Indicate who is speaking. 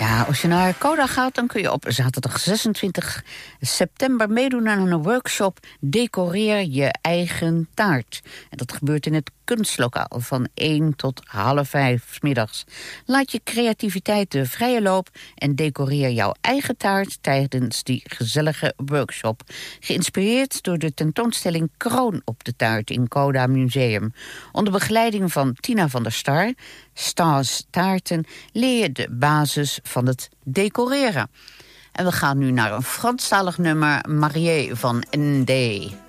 Speaker 1: Ja, als je naar Coda gaat, dan kun je op zaterdag 26 september meedoen aan een workshop Decoreer je eigen taart. En dat gebeurt in het kunstlokaal van 1 tot 4:30 middags. Laat je creativiteit de vrije loop en decoreer jouw eigen taart tijdens die gezellige workshop. Geïnspireerd door de tentoonstelling Kroon op de taart in Coda Museum. Onder begeleiding van Tina van der Star, Stars Taarten, leer je de basis van het decoreren. En we gaan nu naar een Franstalig nummer, Mariée van Ndé.